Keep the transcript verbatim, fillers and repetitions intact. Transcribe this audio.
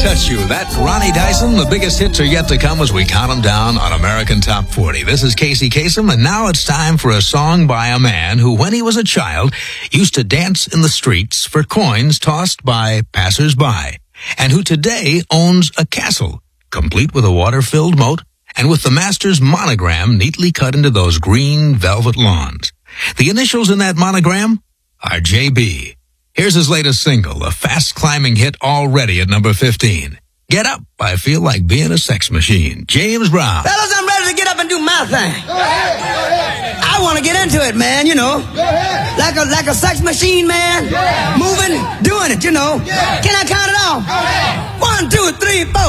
Touch You. That Ronnie Dyson. The biggest hits are yet to come as we count them down on American Top forty. This is Casey Kasem, and now it's time for a song by a man who, when he was a child, used to dance in the streets for coins tossed by passers-by, and who today owns a castle, complete with a water-filled moat, and with the master's monogram neatly cut into those green velvet lawns. The initials in that monogram are J B. Here's his latest single, a fast-climbing hit already at number fifteen. Get Up, I Feel Like Being a Sex Machine. James Brown. Fellas, I'm ready to get up and do my thing. Go ahead, go ahead. I want to get into it, man, you know. Go ahead. Like a like a sex machine, man. Yeah. Moving, doing it, you know. Yeah. Can I count it off? Go ahead. One, two, three, four.